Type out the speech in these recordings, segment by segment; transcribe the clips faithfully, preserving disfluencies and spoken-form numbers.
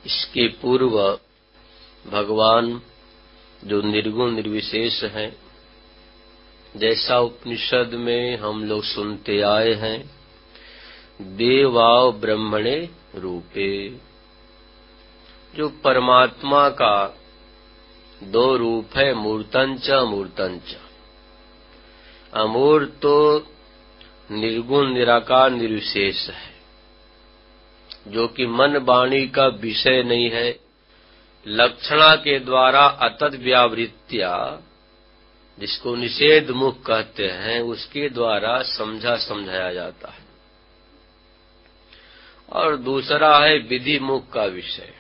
इसके पूर्व भगवान जो निर्गुण निर्विशेष हैं, जैसा उपनिषद में हम लोग सुनते आए हैं, देवाव ब्रह्मणे रूपे, जो परमात्मा का दो रूप है, मूर्तंच अमूर्तंच। अमूर्त तो निर्गुण निराकार निर्विशेष है, जो कि मन वाणी का विषय नहीं है, लक्षणा के द्वारा अतत व्यावृत्या, जिसको निषेध मुख कहते हैं, उसके द्वारा समझा समझाया जाता है। और दूसरा है विधि मुख का विषय।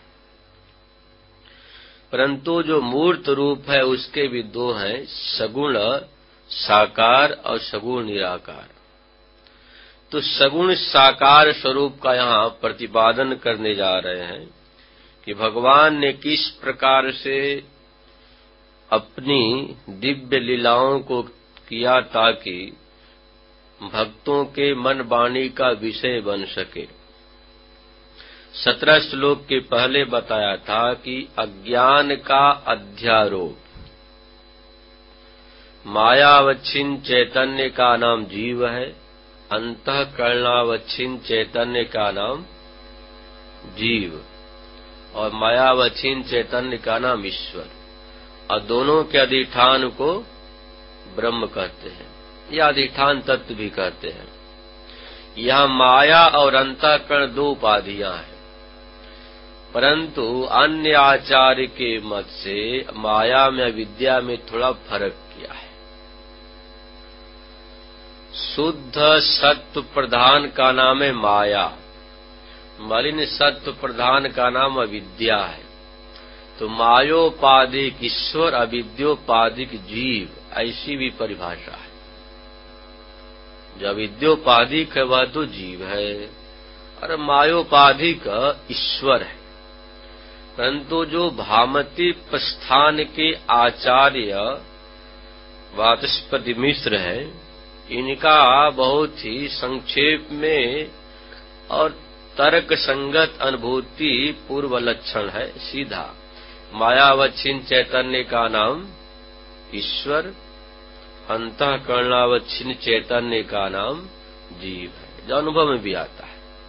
परंतु जो मूर्त रूप है उसके भी दो हैं, सगुण साकार और सगुण निराकार। तो सगुण साकार स्वरूप का यहाँ प्रतिपादन करने जा रहे हैं कि भगवान ने किस प्रकार से अपनी दिव्य लीलाओं को किया ताकि भक्तों के मन वाणी का विषय बन सके। सत्रह श्लोक के पहले बताया था कि अज्ञान का अध्यारोप, मायावच्छिन्न चैतन्य का नाम जीव है, अंतःकरणावच्छिन्न चैतन्य का नाम जीव, और मायावच्छिन्न चैतन्य का नाम ईश्वर, और दोनों के अधिष्ठान को ब्रह्म कहते हैं या अधिष्ठान तत्व भी कहते हैं। यह माया और अंतःकरण दो उपाधियां हैं, परंतु अन्य आचार्य के मत से माया में विद्या में थोड़ा फर्क किया है। शुद्ध सत्व प्रधान का नाम है माया, मलिन सत्व प्रधान का नाम अविद्या है। तो मायोपाधिक ईश्वर, अविद्योपाधिक जीव, ऐसी भी परिभाषा है। जो अविद्योपाधिक है वह तो जीव है, और मायोपाधिक ईश्वर है। परंतु जो भामती प्रस्थान के आचार्य वाचस्पति मिश्र हैं, इनका बहुत ही संक्षेप में और तर्क संगत अनुभूति पूर्व लक्षण है सीधा। मायावच्छिन्न चैतन्य का नाम ईश्वर, अंतःकरणावच्छिन्न चैतन्य का नाम जीव है, जो अनुभव में भी आता है।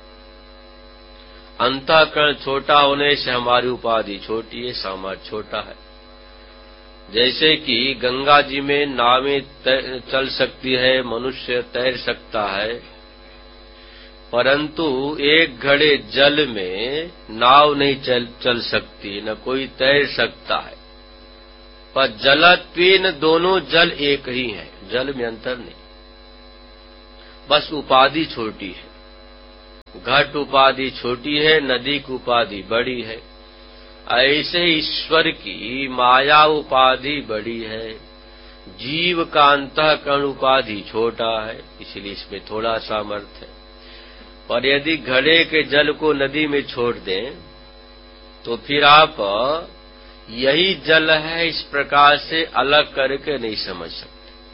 अंतःकरण छोटा होने से हमारी उपाधि छोटी है, सामर्थ्य छोटा है। जैसे कि गंगा जी में नावें चल सकती है, मनुष्य तैर सकता है, परंतु एक घड़े जल में नाव नहीं चल चल सकती, न कोई तैर सकता है। पर जलत्वेन दोनों जल एक ही है, जल में अंतर नहीं, बस उपाधि छोटी है। घट उपाधि छोटी है, नदी की उपाधि बड़ी है। ऐसे ईश्वर की माया उपाधि बड़ी है, जीव का अंतःकरण उपाधि छोटा है, इसलिए इसमें थोड़ा सामर्थ्य है। पर यदि घड़े के जल को नदी में छोड़ दें तो फिर आप यही जल है इस प्रकार से अलग करके नहीं समझ सकते।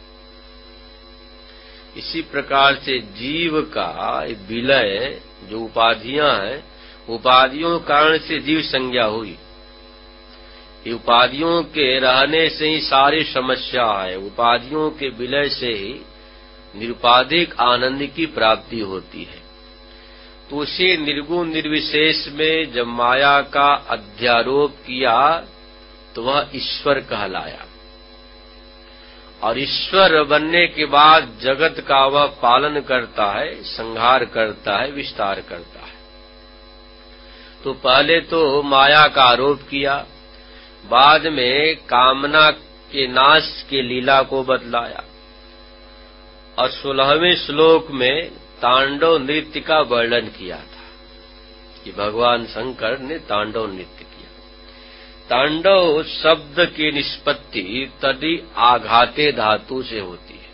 इसी प्रकार से जीव का विलय, जो उपाधियां हैं, उपाधियों के कारण से जीव संज्ञा हुई। उपाधियों के रहने से ही सारी समस्या है, उपाधियों के विलय से ही निरुपाधिक आनंद की प्राप्ति होती है। तो उसी निर्गुण निर्विशेष में जब माया का अध्यारोप किया तो वह ईश्वर कहलाया, और ईश्वर बनने के बाद जगत का वह पालन करता है, संहार करता है, विस्तार करता है। तो पहले तो माया का आरोप किया, बाद में कामना के नाश की लीला को बतलाया, और सोलहवें श्लोक में तांडव नृत्य का वर्णन किया था कि भगवान शंकर ने तांडव नृत्य किया। तांडव शब्द की निष्पत्ति तदि आघाते धातु से होती है।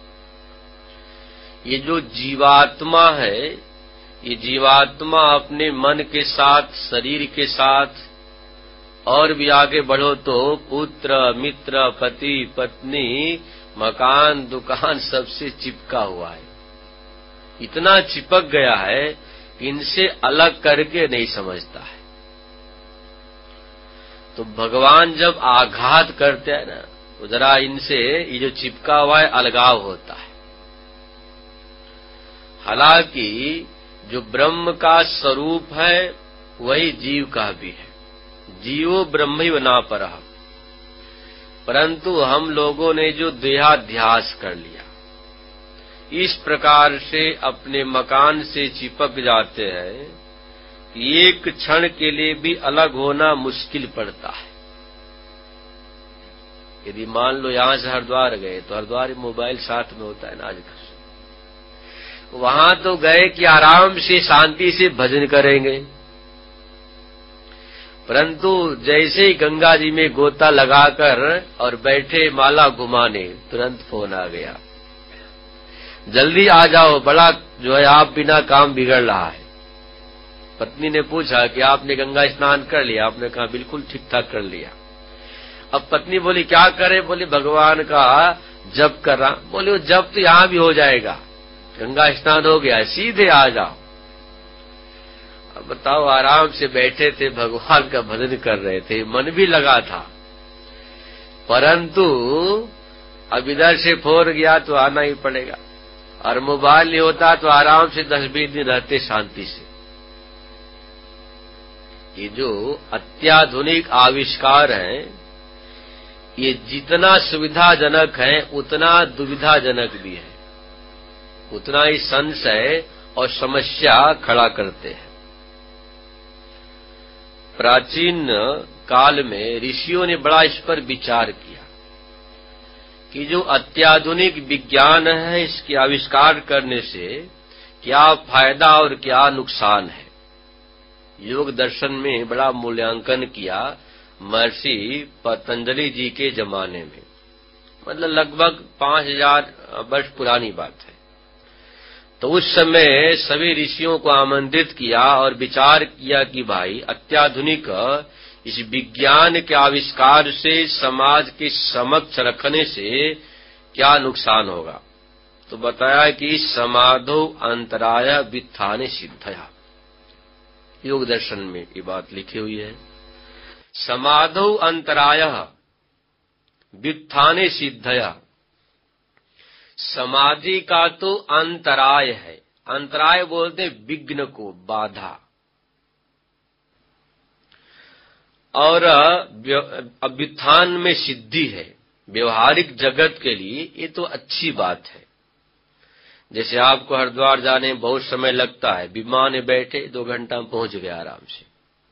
ये जो जीवात्मा है, ये जीवात्मा अपने मन के साथ, शरीर के साथ, और भी आगे बढ़ो तो पुत्र, मित्र, पति, पत्नी, मकान, दुकान सबसे चिपका हुआ है। इतना चिपक गया है कि इनसे अलग करके नहीं समझता है। तो भगवान जब आघात करते हैं ना, तो जरा इनसे ये जो चिपका हुआ है अलगाव होता है। हालांकि जो ब्रह्म का स्वरूप है वही जीव का भी है, जीवो ब्रह्मैव न परः। परंतु हम लोगों ने जो देहाध्यास कर लिया, इस प्रकार से अपने मकान से चिपक जाते हैं कि एक क्षण के लिए भी अलग होना मुश्किल पड़ता है। यदि मान लो यहां से हरिद्वार गए तो हरिद्वार मोबाइल साथ में होता है ना आजकल, वहां तो गए कि आराम से शांति से भजन करेंगे, परंतु जैसे ही गंगा जी में गोता लगाकर और बैठे माला घुमाने, तुरंत फोन आ गया, जल्दी आ जाओ, बड़ा जो है आप बिना काम बिगड़ रहा है। पत्नी ने पूछा कि आपने गंगा स्नान कर लिया? आपने कहा बिल्कुल ठीक ठाक कर लिया। अब पत्नी बोली क्या करे? बोली भगवान का जप कर रहा। बोले वो जप तो यहां भी हो जाएगा, गंगा स्नान हो गया, सीधे आ जाओ। अब बताओ, आराम से बैठे थे, भगवान का भजन कर रहे थे, मन भी लगा था, परंतु अब इधर से फोन गया तो आना ही पड़ेगा, और मोबाइल नहीं होता तो आराम से दस बीस दिन रहते शांति से। ये जो अत्याधुनिक आविष्कार हैं, ये जितना सुविधाजनक है उतना दुविधाजनक भी है, उतना ही संशय और समस्या खड़ा करते हैं। प्राचीन काल में ऋषियों ने बड़ा इस पर विचार किया कि जो अत्याधुनिक विज्ञान है, इसके आविष्कार करने से क्या फायदा और क्या नुकसान है। योग दर्शन में बड़ा मूल्यांकन किया महर्षि पतंजलि जी के जमाने में, मतलब लगभग पांच हजार वर्ष पुरानी बात है। तो उस समय सभी ऋषियों को आमंत्रित किया और विचार किया कि भाई अत्याधुनिक इस विज्ञान के आविष्कार से समाज के समक्ष रखने से क्या नुकसान होगा। तो बताया कि समाधौ अंतराय वित्थाने सिद्धया, योग दर्शन में ये बात लिखी हुई है। समाधौ अंतराय वित्थाने सिद्धया, समाधि का तो अंतराय है, अंतराय बोलते विघ्न को, बाधा, और अभ्युत्थान में सिद्धि है। व्यवहारिक जगत के लिए ये तो अच्छी बात है। जैसे आपको हरिद्वार जाने में बहुत समय लगता है, विमान में बैठे दो घंटा में पहुंच गए आराम से,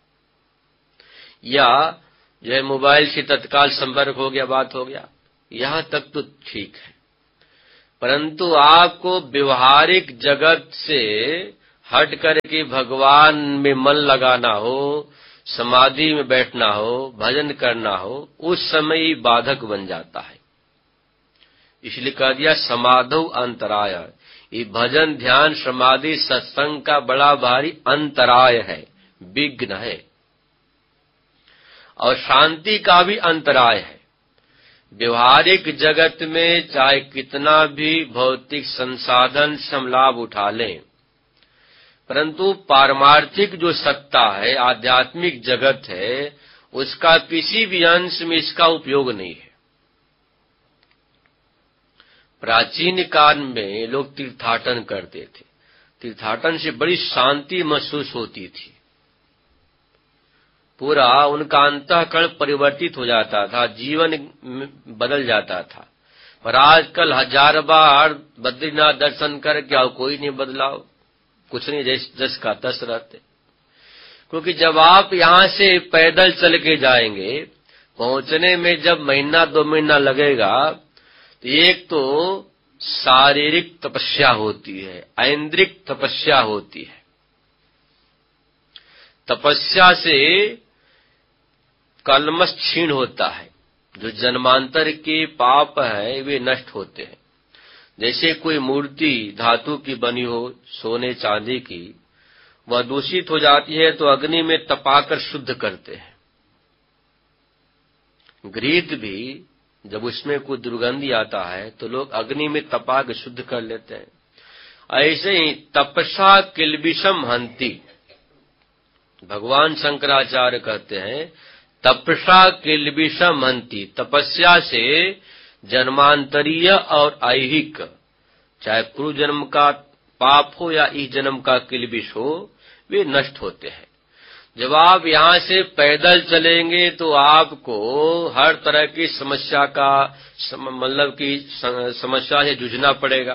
या जो है मोबाइल से तत्काल संपर्क हो गया, बात हो गया, यहां तक तो ठीक है। परंतु आपको व्यवहारिक जगत से हट करके भगवान में मन लगाना हो, समाधि में बैठना हो, भजन करना हो, उस समय ही बाधक बन जाता है। इसलिए कह दिया समाधौ अंतराय। ये भजन, ध्यान, समाधि, सत्संग का बड़ा भारी अंतराय है, विघ्न है, और शांति का भी अंतराय है। व्यवहारिक जगत में चाहे कितना भी भौतिक संसाधन से हम लाभ उठा लें, परंतु पारमार्थिक जो सत्ता है, आध्यात्मिक जगत है, उसका किसी भी अंश में इसका उपयोग नहीं है। प्राचीन काल में लोग तीर्थाटन करते थे, तीर्थाटन से बड़ी शांति महसूस होती थी, पूरा उनका अंतःकरण परिवर्तित हो जाता था, जीवन बदल जाता था। पर आजकल हजार बार बद्रीनाथ दर्शन करके आओ, कोई नहीं बदलाव, कुछ नहीं, जैस जस का तस रहते। क्योंकि जब आप यहां से पैदल चल के जाएंगे, पहुंचने में जब महीना दो महीना लगेगा, तो एक तो शारीरिक तपस्या होती है, ऐन्द्रिक तपस्या होती है। तपस्या से कलमश क्षीण होता है, जो जन्मांतर के पाप है वे नष्ट होते हैं। जैसे कोई मूर्ति धातु की बनी हो, सोने चांदी की, वह दूषित हो जाती है तो अग्नि में तपाकर शुद्ध करते हैं। घृत भी जब उसमें कोई दुर्गंधी आता है तो लोग अग्नि में तपा के शुद्ध कर लेते हैं। ऐसे ही तपसा किल्बिषम हंति, भगवान शंकराचार्य कहते हैं तपसा किल्बिषम हंति, तपस्या से जन्मांतरीय और ऐहिक, चाहे पूर्व जन्म का पाप हो या इस जन्म का किल्बिष हो, वे नष्ट होते हैं। जब आप यहाँ से पैदल चलेंगे तो आपको हर तरह की समस्या का मतलब की समस्या से जूझना पड़ेगा,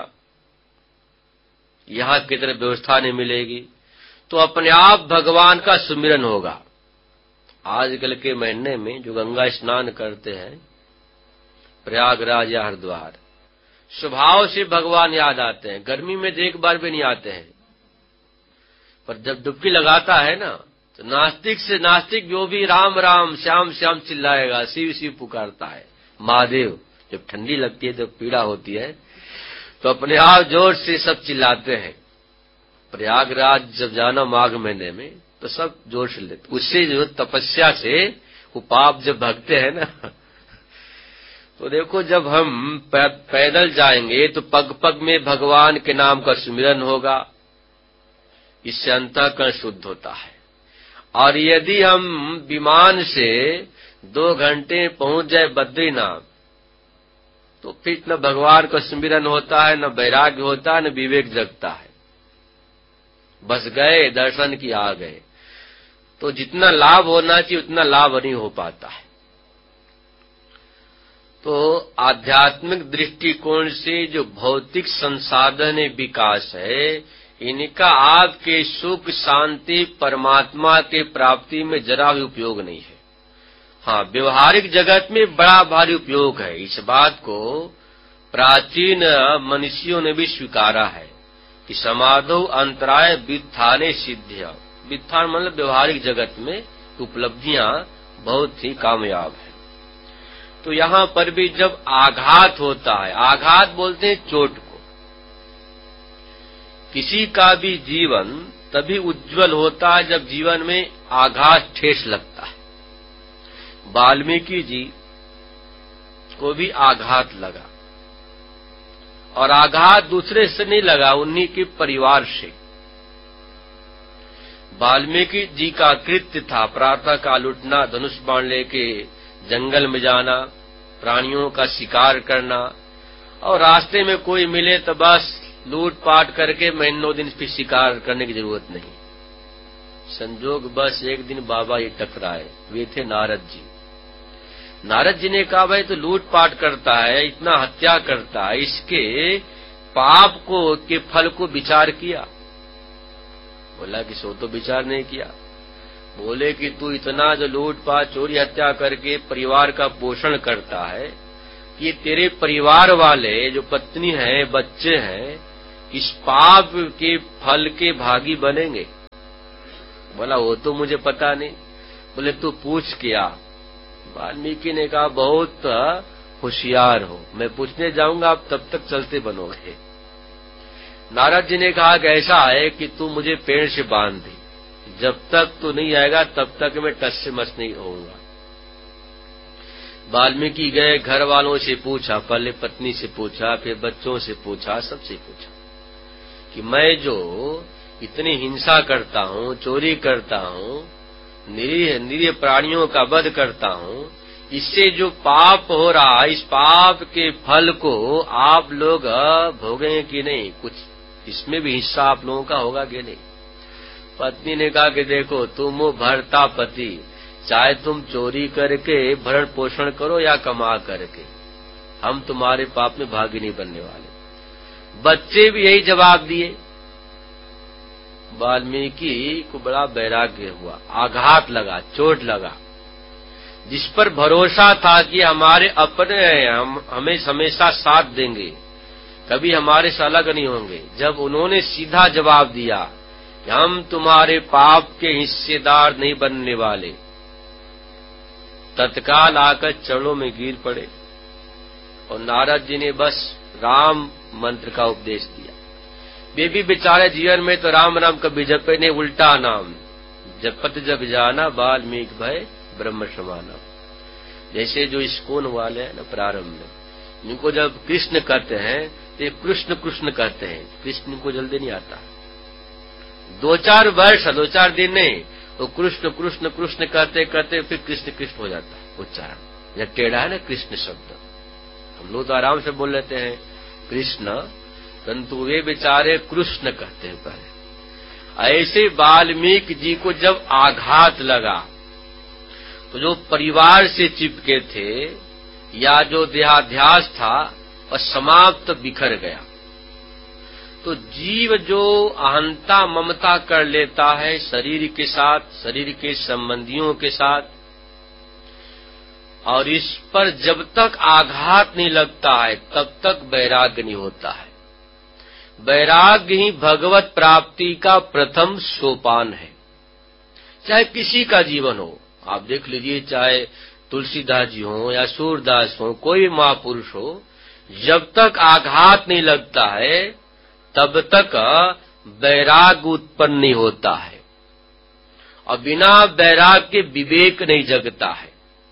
यहाँ की तरह व्यवस्था नहीं मिलेगी, तो अपने आप भगवान का सुमिरन होगा। आजकल के महीने में जो गंगा स्नान करते हैं प्रयागराज या हरिद्वार, स्वभाव से भगवान याद आते हैं, गर्मी में तो एक बार भी नहीं आते हैं, पर जब डुबकी लगाता है ना तो नास्तिक से नास्तिक जो भी राम राम श्याम श्याम चिल्लाएगा, शिव शिव पुकारता है, महादेव। जब ठंडी लगती है, जब पीड़ा होती है तो अपने आप जोर से सब चिल्लाते हैं। प्रयागराज जब जाना माघ महीने में तो सब जोर से लेते, उससे जो तपस्या से वो पाप जब भगते हैं ना, तो देखो जब हम पैदल जाएंगे तो पग पग में भगवान के नाम का सुमिरन होगा, इससे अंतःकरण शुद्ध होता है। और यदि हम विमान से दो घंटे पहुंच जाए बद्रीनाथ, तो फिर न भगवान का सुमिरन होता है, न वैराग्य होता है, न विवेक जगता है, बस गए दर्शन की आ गए। तो जितना लाभ होना चाहिए उतना लाभ नहीं हो पाता है। तो आध्यात्मिक दृष्टिकोण से जो भौतिक संसाधन विकास है, इनका आपके सुख शांति परमात्मा के प्राप्ति में जरा भी उपयोग नहीं है। हाँ, व्यवहारिक जगत में बड़ा भारी उपयोग है। इस बात को प्राचीन मनुष्यों ने भी स्वीकारा है कि समाधौ अंतराय वित्थाने सिद्ध्य। वित्थान मतलब व्यवहारिक जगत में उपलब्धियां बहुत ही कामयाब है। तो यहाँ पर भी जब आघात होता है, आघात बोलते हैं चोट को, किसी का भी जीवन तभी उज्जवल होता है जब जीवन में आघात ठेस लगता है। वाल्मीकि जी को भी आघात लगा, और आघात दूसरे से नहीं लगा, उन्हीं के परिवार से। वाल्मीकि जी का कृत्य था प्रातः काल उठना, धनुष बाण लेके जंगल में जाना, प्राणियों का शिकार करना, और रास्ते में कोई मिले तो बस लूटपाट करके महीनों दिन फिर शिकार करने की जरूरत नहीं। संजोग बस एक दिन बाबा ये टकराए, वे थे नारद जी। नारद जी ने कहा भाई तो लूटपाट करता है, इतना हत्या करता है, इसके पाप को के फल को विचार किया? बोला कि सो तो विचार नहीं किया। बोले कि तू इतना जो लूटपाट चोरी हत्या करके परिवार का पोषण करता है, ये तेरे परिवार वाले जो पत्नी हैं बच्चे हैं इस पाप के फल के भागी बनेंगे? बोला वो तो मुझे पता नहीं। बोले तू पूछ क्या? वाल्मीकि ने कहा बहुत होशियार हो, मैं पूछने जाऊंगा आप तब तक चलते बनोगे। नारद जी ने कहा कि ऐसा है कि तू मुझे पेड़ से बांध दे, जब तक तू नहीं आएगा तब तक मैं टस से मस नहीं होऊंगा। वाल्मीकि गए, घर वालों से पूछा, पहले पत्नी से पूछा, फिर बच्चों से पूछा, सबसे पूछा कि मैं जो इतनी हिंसा करता हूँ, चोरी करता हूँ, निरीह निरीह प्राणियों का वध करता हूँ, इससे जो पाप हो रहा है, इस पाप के फल को आप लोग भोगेंगे कि नहीं? कुछ इसमें भी हिस्सा आप लोगों का होगा कि नहीं? पत्नी ने कहा कि देखो तुम हो भरता पति, चाहे तुम चोरी करके भरण पोषण करो या कमा करके, हम तुम्हारे पाप में भागी नहीं बनने वाले। बच्चे भी यही जवाब दिए। वाल्मीकि को बड़ा वैराग्य हुआ, आघात लगा, चोट लगा। जिस पर भरोसा था कि हमारे अपने हैं, हम हमें हमेशा साथ देंगे, कभी हमारे से अलग नहीं होंगे, जब उन्होंने सीधा जवाब दिया कि हम तुम्हारे पाप के हिस्सेदार नहीं बनने वाले, तत्काल आकर चरणों में गिर पड़े और नारद जी ने बस राम मंत्र का उपदेश दिया। वे भी बेचारे जीवन में तो राम नाम कभी जपे नहीं, उल्टा नाम जपत जब जाना वाल्मीकि भय ब्रह्म समाना। जैसे जो इस्कॉन वाले हैं ना प्रारंभ में, इनको जब कृष्ण कहते हैं तो ये कृष्ण कृष्ण कहते हैं, कृष्ण को जल्दी नहीं आता। दो चार वर्ष, दो चार दिन नहीं, तो कृष्ण कृष्ण कृष्ण कहते कहते फिर कृष्ण कृष्ण हो जाता है उच्चारण। जब टेढ़ा है ना कृष्ण शब्द, हम लोग तो आराम से बोल लेते हैं कृष्ण, परंतु वे बेचारे कृष्ण कहते हैं पहले। ऐसे वाल्मीकि जी को जब आघात लगा तो जो परिवार से चिपके थे या जो देहाध्यास था वह समाप्त बिखर गया। तो जीव जो अहंता ममता कर लेता है शरीर के साथ, शरीर के संबंधियों के साथ, और इस पर जब तक आघात नहीं लगता है तब तक वैराग्य नहीं होता है। वैराग्य ही भगवत प्राप्ति का प्रथम सोपान है। चाहे किसी का जीवन हो, आप देख लीजिए, चाहे तुलसीदास जी हो या सूरदास हो, कोई भी महापुरुष हो, जब तक आघात नहीं लगता है तब तक वैराग्य उत्पन्न नहीं होता है, और बिना वैराग्य के विवेक नहीं जगता है।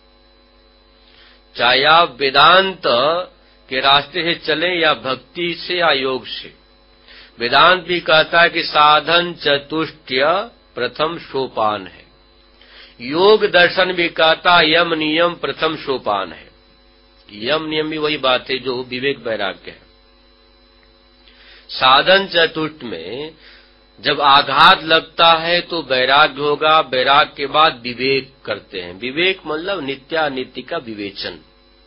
चाहे आप वेदांत के रास्ते से चले या भक्ति से या योग से। वेदांत भी कहता है कि साधन चतुष्टय प्रथम सोपान है। योग दर्शन भी कहता है यम नियम प्रथम सोपान है। यम नियम भी वही बात है जो विवेक वैराग्य है। साधन चतुष्ट में जब आघात लगता है तो वैराग्य होगा, वैराग्य के बाद विवेक करते हैं। विवेक मतलब नित्यानित्य का विवेचन,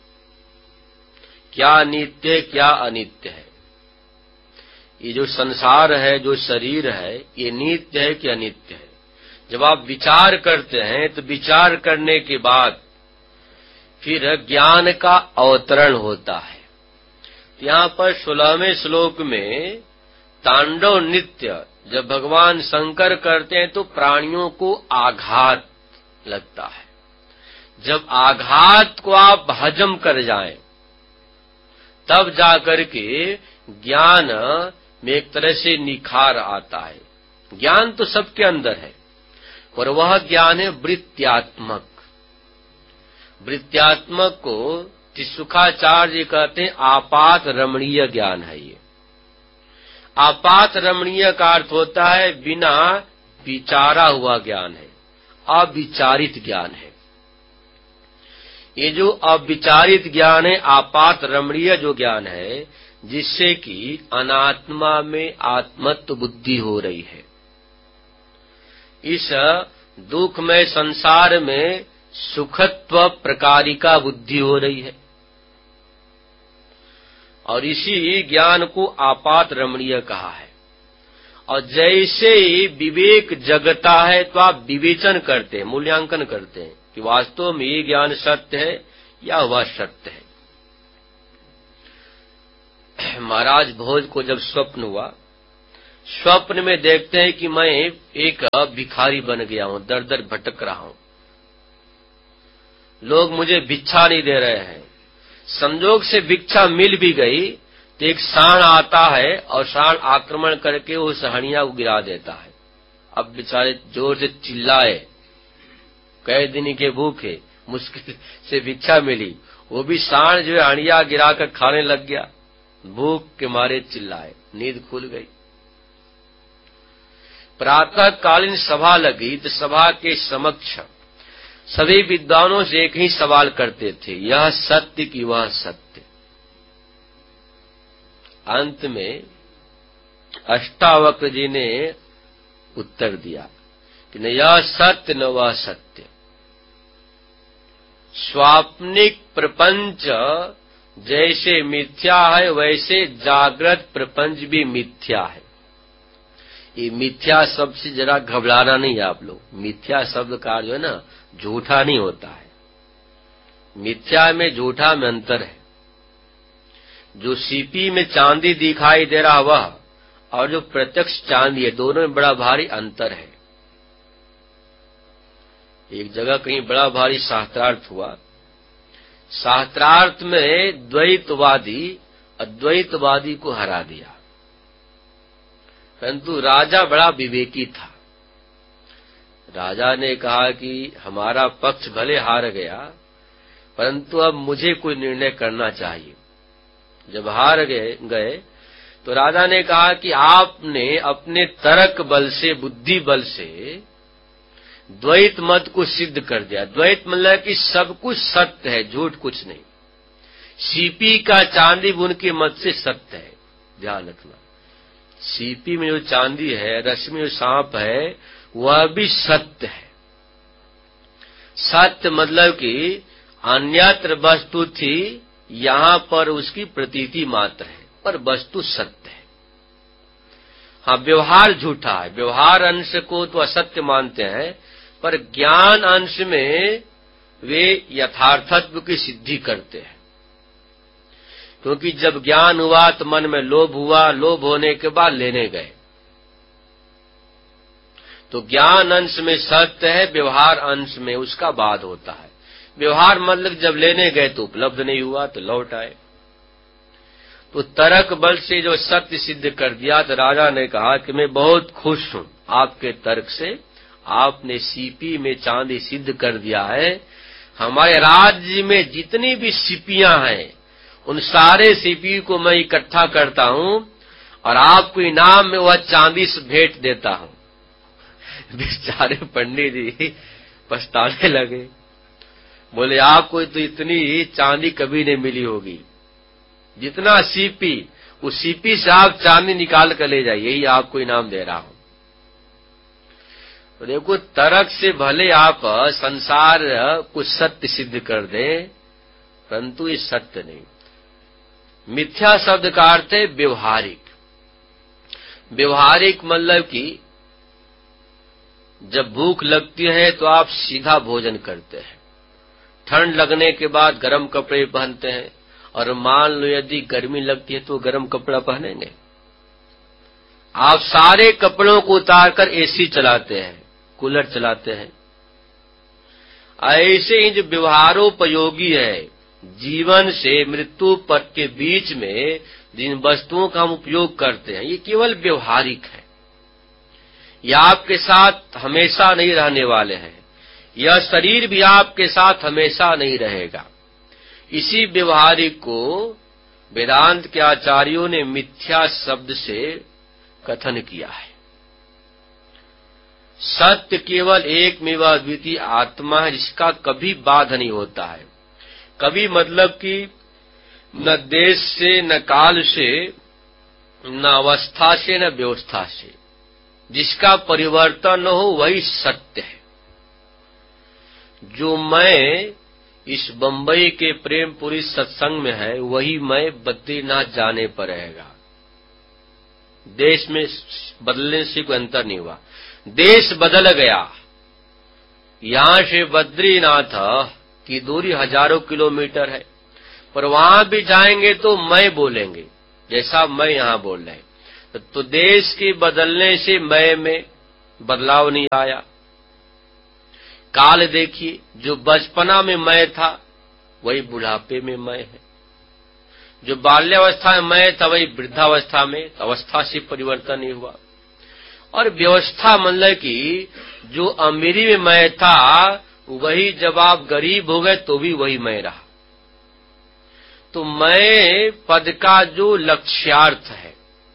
क्या नित्य है क्या अनित्य है। ये जो संसार है, जो शरीर है, ये नित्य है कि अनित्य है। जब आप विचार करते हैं तो विचार करने के बाद फिर ज्ञान का अवतरण होता है। यहाँ पर सोलहवें श्लोक में तांडव नृत्य जब भगवान शंकर करते हैं तो प्राणियों को आघात लगता है। जब आघात को आप हजम कर जाएं तब जाकर के ज्ञान में एक तरह से निखार आता है। ज्ञान तो सबके अंदर है, और वह ज्ञान है वृत्त्यात्मक। वृत्त्यात्मक को सुखाचार्य कहते हैं आपात रमणीय ज्ञान है। ये आपात रमणीय का अर्थ होता है बिना विचारा हुआ ज्ञान है, अविचारित ज्ञान है। ये जो अविचारित ज्ञान है, आपात रमणीय जो ज्ञान है, जिससे कि अनात्मा में आत्मत्व बुद्धि हो रही है। इस दुखमय संसार में सुखत्व प्रकारिका बुद्धि हो रही है, और इसी ज्ञान को आपात रमणीय कहा है। और जैसे ही विवेक जगता है तो आप विवेचन करते हैं, मूल्यांकन करते हैं कि वास्तव में ये ज्ञान सत्य है या वह सत्य है। महाराज भोज को जब स्वप्न हुआ, स्वप्न में देखते हैं कि मैं एक भिखारी बन गया हूं, दर दर भटक रहा हूं, लोग मुझे भिक्षा नहीं दे रहे हैं। संजोग से भिक्षा मिल भी गई तो एक सांड आता है और सांड आक्रमण करके उस हणिया को गिरा देता है। अब बेचारे जोर से चिल्लाए, कई दिन के भूखे, मुश्किल से भिक्षा मिली, वो भी सांड जो है हणिया गिराकर खाने लग गया। भूख के मारे चिल्लाए, नींद खुल गई। प्रातःकालीन सभा लगी तो सभा के समक्ष सभी विद्वानों से एक ही सवाल करते थे, यह सत्य कि वह सत्य। अंत में अष्टावक्र जी ने उत्तर दिया कि न यह सत्य न वह सत्य। स्वाप्निक प्रपंच जैसे मिथ्या है वैसे जागृत प्रपंच भी मिथ्या है। ये मिथ्या शब्द से जरा घबराना नहीं आप लोग। मिथ्या शब्द का जो है ना, झूठा नहीं होता है। मिथ्या में झूठा में अंतर है। जो सीपी में चांदी दिखाई दे रहा वह और जो प्रत्यक्ष चांदी है, दोनों में बड़ा भारी अंतर है। एक जगह कहीं बड़ा भारी शास्त्रार्थ हुआ। शास्त्रार्थ में द्वैतवादी अद्वैतवादी को हरा दिया, परंतु राजा बड़ा विवेकी था। राजा ने कहा कि हमारा पक्ष भले हार गया, परंतु अब मुझे कोई निर्णय करना चाहिए। जब हार गए गए तो राजा ने कहा कि आपने अपने तर्क बल से, बुद्धि बल से द्वैत मत को सिद्ध कर दिया। द्वैत मतलब कि सब कुछ सत्य है, झूठ कुछ नहीं। सीपी का चांदी उनके मत से सत्य है, ध्यान रखना। सीपी में जो चांदी है, रस में जो सांप है, वह भी सत्य है। सत्य मतलब कि अन्यत्र वस्तु थी, यहां पर उसकी प्रतीति मात्र है, पर वस्तु सत्य है। हाँ, व्यवहार झूठा है। व्यवहार अंश को तो असत्य मानते हैं, पर ज्ञान अंश में वे यथार्थत्व की सिद्धि करते हैं। क्योंकि जब ज्ञान हुआ तो मन में लोभ हुआ, लोभ होने के बाद लेने गए। तो ज्ञान अंश में सत्य है, व्यवहार अंश में उसका बाद होता है। व्यवहार मतलब जब लेने गए तो उपलब्ध नहीं हुआ तो लौट आए। तो तर्क बल से जो सत्य सिद्ध कर दिया, तो राजा ने कहा कि मैं बहुत खुश हूं आपके तर्क से। आपने सीपी में चांदी सिद्ध कर दिया है। हमारे राज्य में जितनी भी सीपियां हैं, उन सारे सीपी को मैं इकट्ठा करता हूं और आपको इनाम में वह चांदी से भेंट देता हूं। बेचारे पंडित जी पछताने लगे, बोले आपको तो इतनी चांदी कभी नहीं मिली होगी। जितना सीपी, उस सीपी से आप चांदी निकाल कर ले जाइए, यही आपको इनाम दे रहा हूं। तो देखो, तर्क से भले आप संसार को सत्य सिद्ध कर दें, परंतु ये सत्य नहीं। मिथ्या शब्द का अर्थ है व्यवहारिक। व्यवहारिक मतलब कि जब भूख लगती है तो आप सीधा भोजन करते हैं, ठंड लगने के बाद गर्म कपड़े पहनते हैं, और मान लो यदि गर्मी लगती है तो गर्म कपड़ा पहनेंगे। आप सारे कपड़ों को उतारकर एसी चलाते हैं, कूलर चलाते हैं। ऐसे ही जो व्यवहारोपयोगी है, जीवन से मृत्यु पथ के बीच में जिन वस्तुओं का हम उपयोग करते हैं, ये केवल व्यवहारिक है। यह आपके साथ हमेशा नहीं रहने वाले हैं। यह शरीर भी आपके साथ हमेशा नहीं रहेगा। इसी व्यवहारिक को वेदांत के आचार्यों ने मिथ्या शब्द से कथन किया है। सत्य केवल एकमेव अद्वितीय आत्मा है, जिसका कभी बाध नहीं होता है। कभी मतलब कि न देश से, न काल से, न अवस्था से, न व्यवस्था से, जिसका परिवर्तन न हो, वही सत्य है। जो मैं इस बंबई के प्रेमपुरी सत्संग में है, वही मैं बद्रीनाथ जाने पर रहेगा। देश में बदलने से कोई अंतर नहीं हुआ। देश बदल गया, यहां से बद्रीनाथ की दूरी हजारों किलोमीटर है, पर वहां भी जाएंगे तो मैं बोलेंगे, जैसा मैं यहां बोल रहे हैं। तो देश के बदलने से मैं में बदलाव नहीं आया। काल देखिए, जो बचपना में मैं था वही बुढ़ापे में मैं है। जो बाल्यावस्था में मैं था वही वृद्धावस्था में, अवस्था से परिवर्तन नहीं हुआ। और व्यवस्था मतलब कि जो अमीरी में मैं था, वही जब आप गरीब हो गए तो भी वही मैं रहा। तो मैं पद का जो लक्ष्यार्थ है,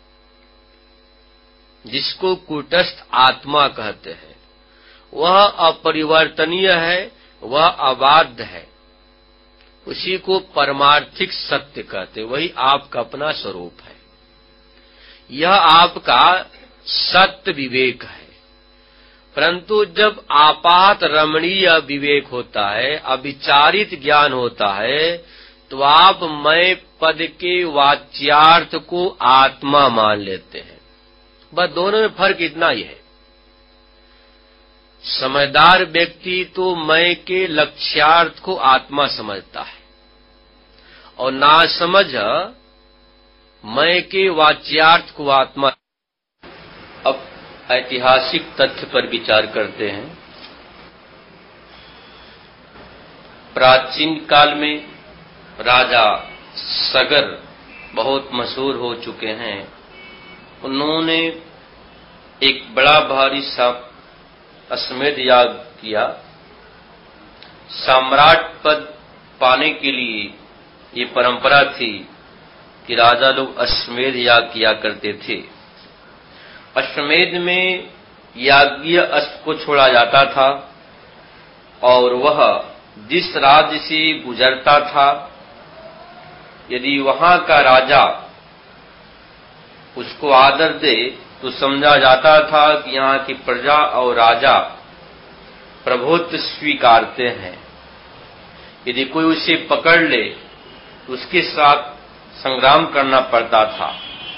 जिसको कूटस्थ आत्मा कहते हैं, वह अपरिवर्तनीय है, वह अबाध्य है। उसी को परमार्थिक सत्य कहते, वही आपका अपना स्वरूप है। यह आपका सत्य विवेक है। परंतु जब आपात रमणीय विवेक होता है, अविचारित ज्ञान होता है, तो आप मैं पद के वाच्यार्थ को आत्मा मान लेते हैं। बस दोनों में फर्क इतना ही है। समझदार व्यक्ति तो मैं के लक्ष्यार्थ को आत्मा समझता है, और नासमझ मैं के वाच्यार्थ को आत्मा। अब ऐतिहासिक तथ्य पर विचार करते हैं। प्राचीन काल में राजा सगर बहुत मशहूर हो चुके हैं। उन्होंने एक बड़ा भारी सा अश्वमेध याग किया। सम्राट पद पाने के लिए ये परंपरा थी कि राजा लोग अश्वमेध याग किया करते थे। अश्वमेध में याज्ञीय अश्व को छोड़ा जाता था और वह जिस राज्य से गुजरता था, यदि वहां का राजा उसको आदर दे तो समझा जाता था कि यहाँ की प्रजा और राजा प्रभुत्व स्वीकारते हैं। यदि कोई उसे पकड़ ले तो उसके साथ संग्राम करना पड़ता था।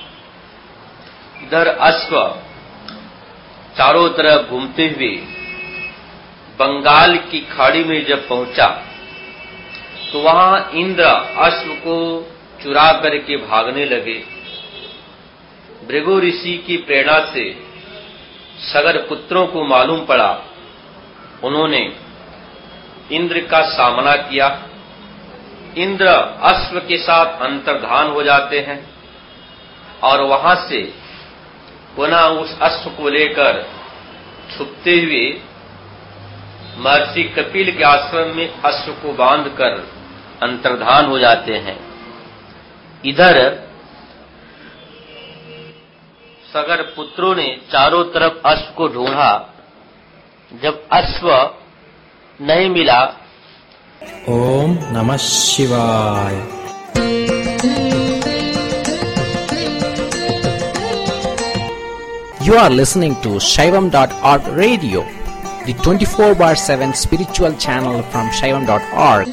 इधर अश्व चारों तरफ घूमते हुए बंगाल की खाड़ी में जब पहुंचा तो वहां इंद्र अश्व को चुरा करके भागने लगे। भृगु ऋषि की प्रेरणा से सगर पुत्रों को मालूम पड़ा। उन्होंने इंद्र का सामना किया। इंद्र अश्व के साथ अंतर्धान हो जाते हैं और वहां से पुनः उस अश्व को लेकर छुपते हुए महर्षि कपिल के आश्रम में अश्व को बांधकर अंतर्धान हो जाते हैं। इधर सगर पुत्रों ने चारों तरफ अश्व को ढूंढा। जब अश्व नहीं मिला, ओम नमः शिवाय। You are listening to Shaivam dot org radio, the twenty-four bar seven spiritual channel from Shaivam dot org.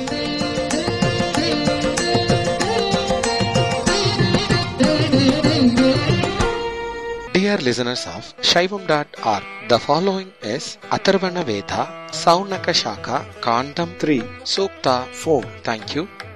Dear listeners of Shaivam dot org, the following is Atharvana Veda, Saunaka Shaka, Kandam three, Sukta four. Thank you.